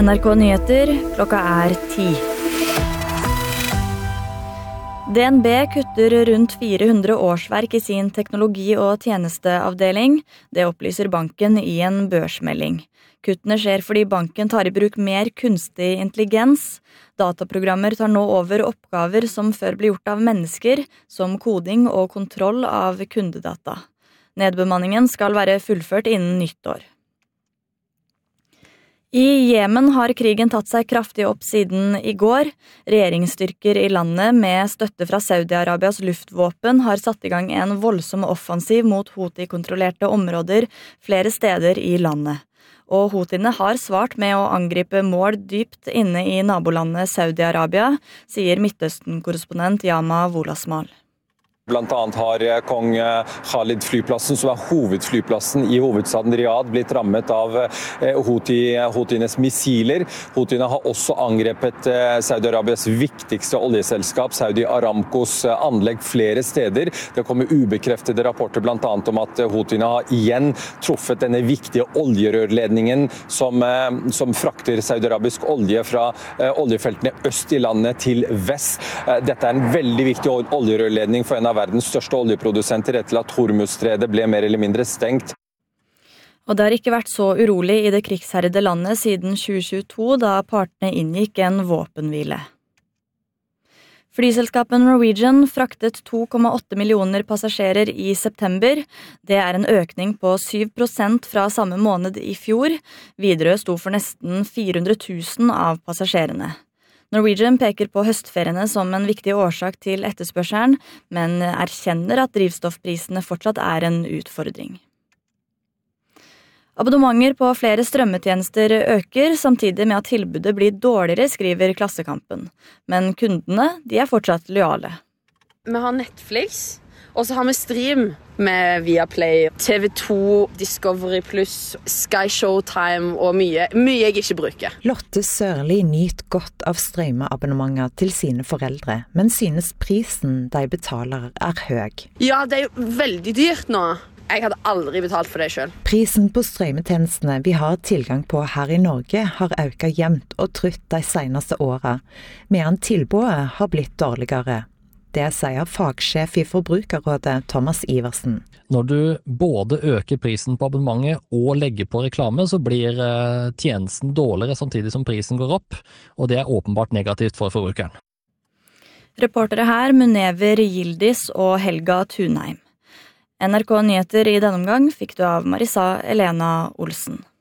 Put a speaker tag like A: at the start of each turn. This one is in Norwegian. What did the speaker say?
A: NRK Nyheter, klokka 10. DNB kutter rundt 400 årsverk i sin teknologi- og tjenesteavdeling. Det opplyser banken i en børsmelding. Kuttene skjer fordi banken tar i bruk mer kunstig intelligens. Dataprogrammer tar nå over oppgaver som før ble gjort av mennesker, som koding og kontroll av kundedata. Nedbemanningen skal være fullført innen nyttår. I Jemen har krigen tatt seg kraftig opp siden i går. Regjeringsstyrker i landet med støtte fra Saudi-Arabias luftvåpen har satt i gang en voldsom offensiv mot Houthi-kontrollerte områder flere steder i landet. Og Houthiene har svart med å angripe mål dypt inne i nabolandet Saudi-Arabia, sier Midtøsten-korrespondent Yama Wolasmal.
B: Blant annet har kong Khalid-flyplassen, som hovedflyplassen i hovedstaden Riyadh, blitt rammet av Houthienes missiler. Houthiene har også angrepet Saudi-Arabias viktigste oljeselskap, Saudi Aramcos anlegg flere steder. Det kommer ubekreftede rapporter blant annet om at Houthiene har igjen truffet denne viktige oljerørledningen som frakter Saudi-Arabisk olje fra oljefeltene øst i landet til vest. Dette er en veldig viktig oljerørledning for en av verdens største oljeprodusenter etter at Hormuzstredet ble mer eller mindre stengt.
A: Og det har ikke vært så urolig i det krigsherrede landet siden 2022, da partene inngikk en våpenhvile. Flyselskapet Norwegian fraktet 2,8 millioner passasjerer i september. Det er en økning på 7% fra samme måned i fjor. Widerøe sto for nesten 400 000 av passasjerene. Norwegian peker på høstferiene som en viktig årsak til etterspørselen, men erkjenner at drivstoffprisene fortsatt er en utfordring. Abonnementer på flere strømmetjenester øker, samtidig med at tilbudet blir dårligere, skriver Klassekampen. Men kundene, de er fortsatt lojale.
C: Vi har Netflix, og så har vi Stream med Viaplay, TV2, Discovery+, Sky Showtime og mye jeg ikke bruker.
D: Lotte Sørli nyter godt av strømmeabonnementer til sine foreldre, men synes prisen de betaler er høy.
C: Ja, det er jo veldig dyrt nå. Jeg hadde aldri betalt for det selv.
D: Prisen på strømmetjenestene vi har tilgang på her i Norge har økt jevnt og trutt de seneste årene, medan tilbudet har blitt dårligere. Det sier fagsjef i Forbrukerrådet Thomas Iversen.
E: Når du både øker prisen på abonnementet og legger på reklame, så blir tjenesten dårligere samtidig som prisen går opp, og det er åpenbart negativt for forbrukeren.
A: Reportere her Munever Yildiz og Helga Thunheim. NRK Nyheter i denne omgang fikk du av Marisa Elena Olsen.